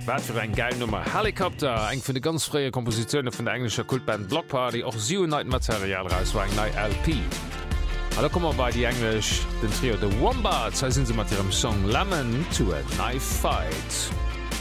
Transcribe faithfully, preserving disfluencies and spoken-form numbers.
Wat für ein geil Nummer Helikopter eng vun de ganz freie Kompositionen vun der englischer Kultband Block Party auch sieben Night Material raus war eng neue L P. Da kommen wir bei die Englisch den Trio The Wombats, da sind sie mit ihrem Song Lemon to a Knife Fight.